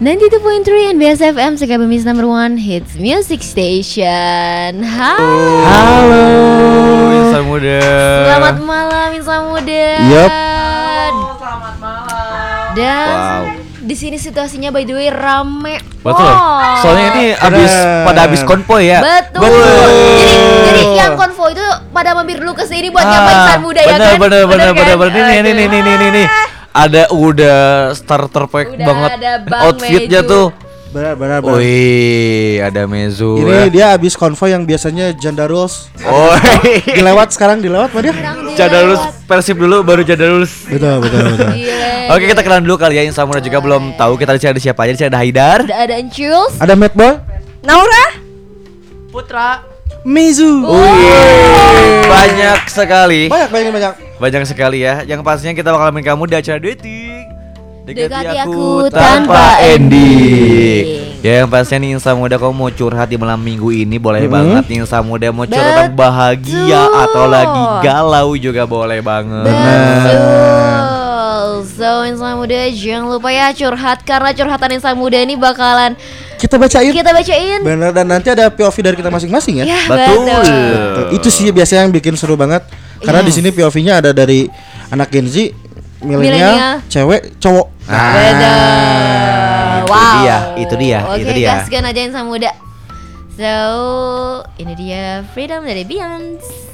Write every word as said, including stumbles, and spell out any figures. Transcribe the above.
ninety-two point three N B S F M, Sukabumi number one hits music station. Halo. Halo, insan muda. Selamat malam insan muda. Yup. Selamat malam. Dan Wow. di sini situasinya by the way rame. Betul. Wow. Soalnya ini abis Keren. pada abis konvoy ya. Betul. Betul. Jadi jadi yang konvoy itu pada mampir dulu ke sini buat nyapa insan muda ya bener, kan? Bener bener kan? bener bener ini ini Aduh. ini ini ini ini. Ada udah starter pack Udah banget ada Bang outfitnya Meju. tuh. Benar benar benar. Wih, ada Mezu. Ini ya. dia abis konvoy yang biasanya Jandaruls. Oh, Dilewat sekarang dilewat Pak dia. Sekarang Jadalus dilewat. Persib dulu baru Jadalus. Betul betul betul. Gile, Oke, kita gile. kenalan dulu kali ya. Insan muda juga belum tahu kita di sini ada siapa aja. Di sini ada Haidar. Ada ada Encils. Ada Mad Boy, Naura. Putra. Mizu. Wih, banyak sekali. Banyak banyak banyak. Banyak sekali ya. Yang pastinya kita bakal main kamu di acara dating. Dekati aku tanpa ending. Ya yang pastinya nih insan muda, kamu mau curhat di malam minggu ini boleh Mm-hmm. banget nih insan muda. Mau curhat tentang bahagia Betul. atau lagi galau juga boleh banget. Betul. So insan muda jangan lupa ya curhat, karena curhatan insan muda ini bakalan Kita bacain. kita bacain. Bener, dan nanti ada P O V dari kita masing-masing ya. Ya, Betul. Betul. Itu sih biasanya yang bikin seru banget. Karena di Yes. sini P O V-nya ada dari anak Gen Z, Milenial. milenial, cewek, cowok. Ah, Betul. itu Wow. dia, itu dia, Oke, itu dia. gaskan aja insan muda. So, ini dia Freedom dari Beyonce.